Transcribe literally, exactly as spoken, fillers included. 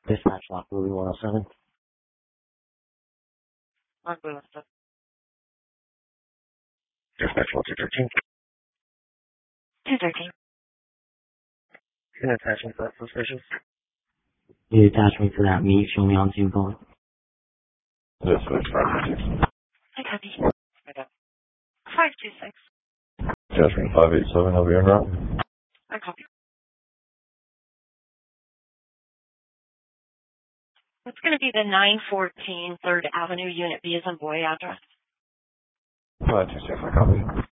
Dispatch Lock Louis one oh seven. Lock Louis one oh seven. Dispatch Lock two thirteen. two thirteen. Can attach me to that suspicious? You attach me to that meat, show me on team phone. Dispatch five two six. I copy. I got five two six. Attachment five eight seven, I'll be en route. I copy. It's going to be the nine fourteen third Avenue, Unit B as in boy address. five two six, I copy.